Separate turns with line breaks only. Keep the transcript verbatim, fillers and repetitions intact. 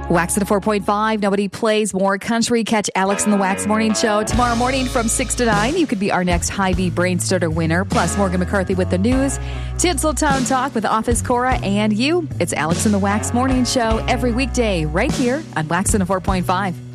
Wax at a four point five. Nobody plays more country. Catch Alex in the Wax Morning Show tomorrow morning from six to nine. You could be our next Hy-Vee Brainstarter winner. Plus, Morgan McCarthy with the news. Tinseltown Talk with Office Cora and you. It's Alex in the Wax Morning Show every weekday right here on Wax at a four point five.